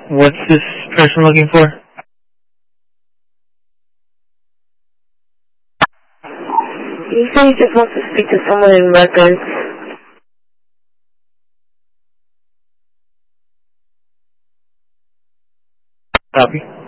What's this person looking for? He said he just wants to speak to someone in records. Copy.